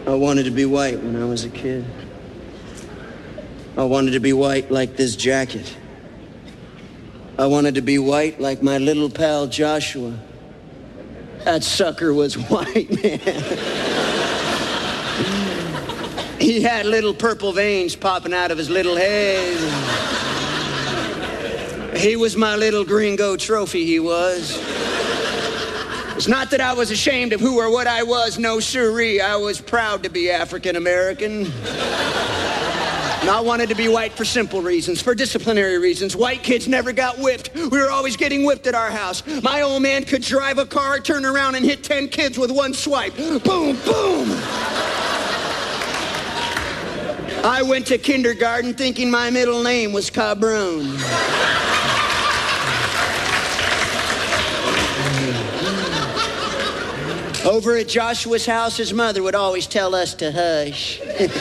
I wanted to be white when I was a kid. I wanted to be white like this jacket. I wanted to be white like my little pal Joshua. That sucker was white, man. He had little purple veins popping out of his little head. He was my little gringo trophy, he was. It's not that I was ashamed of who or what I was, no siree. I was proud to be African American. And I wanted to be white for simple reasons, for disciplinary reasons. White kids never got whipped. We were always getting whipped at our house. My old man could drive a car, turn around, and hit 10 kids with one swipe. Boom, boom. I went to kindergarten thinking my middle name was Cabron. Over at Joshua's house, his mother would always tell us to hush.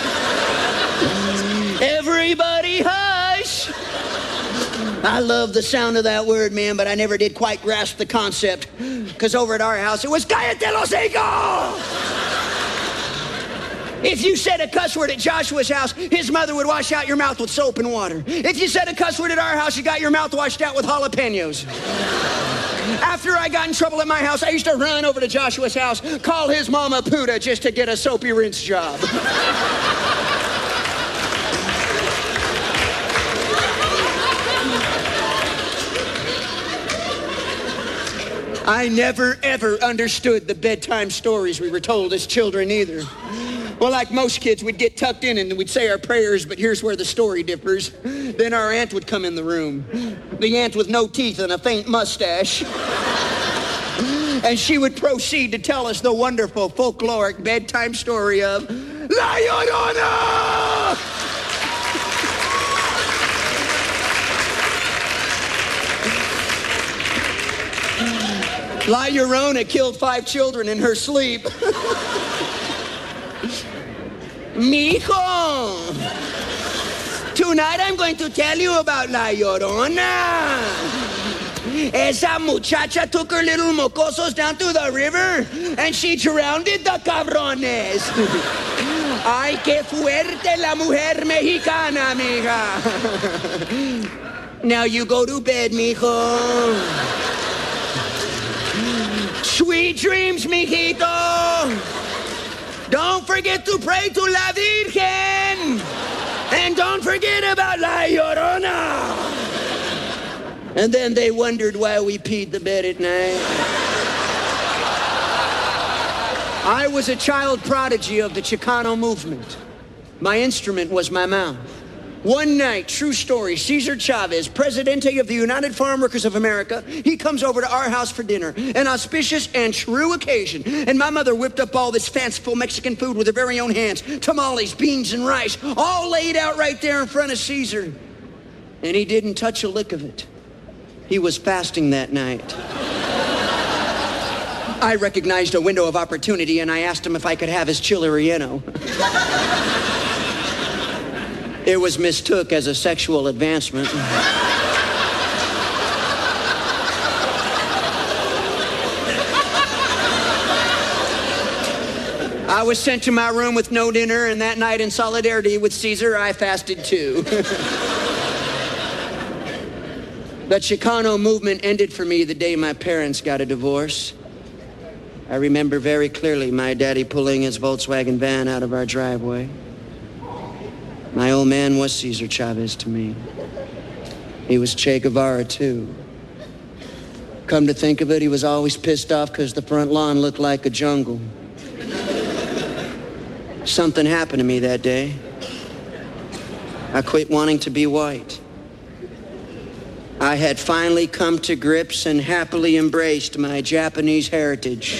Everybody hush! I love the sound of that word, man, but I never did quite grasp the concept. Because over at our house, it was Cállate los hocico! If you said a cuss word at Joshua's house, his mother would wash out your mouth with soap and water. If you said a cuss word at our house, you got your mouth washed out with jalapenos. After I got in trouble at my house, I used to run over to Joshua's house, call his mama Puda just to get a soapy rinse job. I never, ever understood the bedtime stories we were told as children either. Well, like most kids, we'd get tucked in and we'd say our prayers, but here's where the story differs. Then our aunt would come in the room. The aunt with no teeth and a faint mustache. And she would proceed to tell us the wonderful folkloric bedtime story of La Llorona! La Llorona killed 5 children in her sleep. Mijo, tonight I'm going to tell you about La Llorona. Esa muchacha took her little mocosos down to the river and she drowned the cabrones. Ay, qué fuerte la mujer mexicana, mija. Now you go to bed, mijo. Sweet dreams, mijito. Don't forget to pray to La Virgen. And don't forget about La Llorona. And then they wondered why we peed the bed at night. I was a child prodigy of the Chicano movement. My instrument was my mouth. One night, true story, Cesar Chavez, Presidente of the United Farm Workers of America, he comes over to our house for dinner, an auspicious and true occasion. And my mother whipped up all this fanciful Mexican food with her very own hands, tamales, beans, and rice, all laid out right there in front of Cesar. And he didn't touch a lick of it. He was fasting that night. I recognized a window of opportunity and I asked him if I could have his chile relleno. It was mistook as a sexual advancement. I was sent to my room with no dinner, and that night in solidarity with Caesar, I fasted too. The Chicano movement ended for me the day my parents got a divorce. I remember very clearly my daddy pulling his Volkswagen van out of our driveway. My old man was Cesar Chavez to me. He was Che Guevara, too. Come to think of it, he was always pissed off because the front lawn looked like a jungle. Something happened to me that day. I quit wanting to be white. I had finally come to grips and happily embraced my Japanese heritage.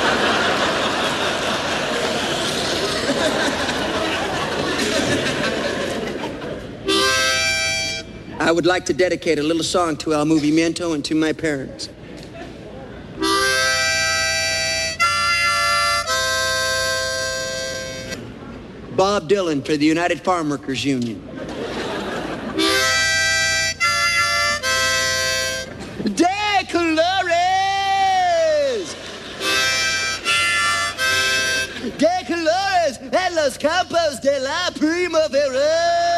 I would like to dedicate a little song to El Movimiento and to my parents. Bob Dylan for the United Farm Workers Union. De colores! De colores! los campos de la primavera.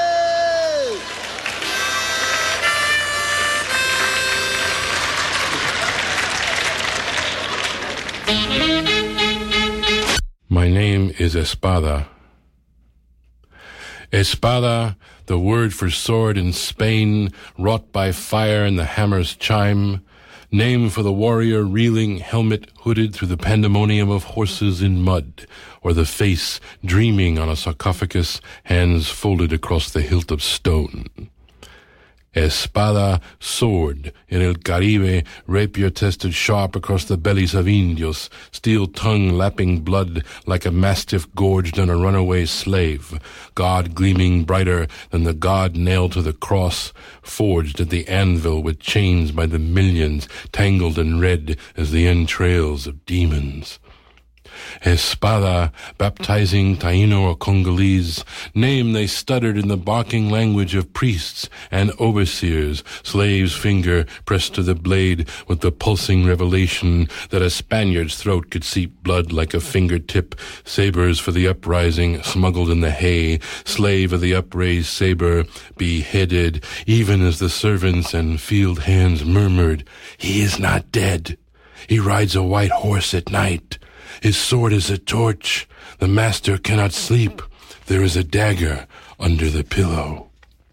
My name is Espada. Espada, the word for sword in Spain, wrought by fire and the hammer's chime, name for the warrior reeling, helmet hooded through the pandemonium of horses in mud, or the face dreaming on a sarcophagus, hands folded across the hilt of stone. Espada, sword, in El Caribe, rapier tested sharp across the bellies of Indios, steel tongue lapping blood like a mastiff gorged on a runaway slave, God gleaming brighter than the God nailed to the cross, forged at the anvil with chains by the millions, tangled and red as the entrails of demons. Espada, baptizing Taino or Congolese, name they stuttered in the barking language of priests and overseers, slave's finger pressed to the blade with the pulsing revelation that a Spaniard's throat could seep blood like a fingertip, sabers for the uprising smuggled in the hay, slave of the upraised saber, beheaded, even as the servants and field hands murmured, "He is not dead. He rides a white horse at night. His sword is a torch. The master cannot sleep. There is a dagger under the pillow."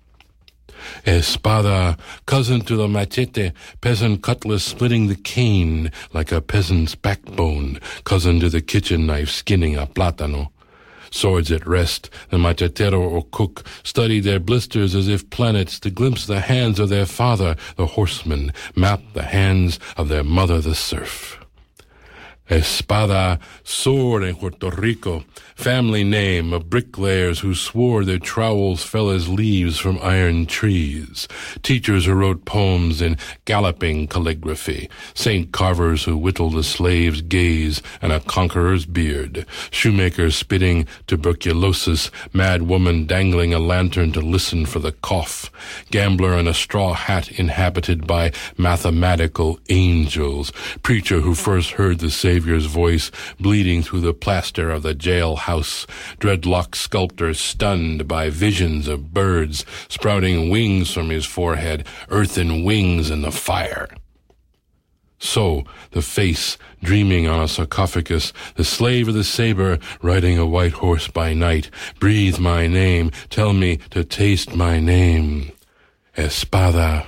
Espada, cousin to the machete, peasant cutlass splitting the cane like a peasant's backbone, cousin to the kitchen knife skinning a plátano. Swords at rest, the machetero or cook study their blisters as if planets to glimpse the hands of their father, the horseman, map the hands of their mother, the serf. Espada, sword in Puerto Rico, family name of bricklayers who swore their trowels fell as leaves from iron trees, teachers who wrote poems in galloping calligraphy, saint carvers who whittled a slave's gaze and a conqueror's beard, shoemakers spitting tuberculosis, mad woman dangling a lantern to listen for the cough, gambler in a straw hat inhabited by mathematical angels, preacher who first heard the Savior's voice bleeding through the plaster of the jailhouse, dreadlock sculptor stunned by visions of birds sprouting wings from his forehead, earthen wings in the fire. So, the face dreaming on a sarcophagus, the slave of the saber riding a white horse by night, breathe my name, tell me to taste my name. Espada.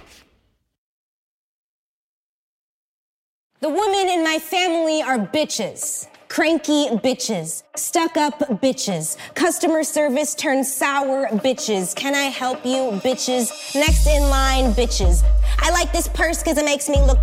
The women in my family are bitches. Cranky bitches. Stuck-up bitches. Customer service turned sour bitches. Can I help you, bitches? Next in line, bitches. I like this purse because it makes me look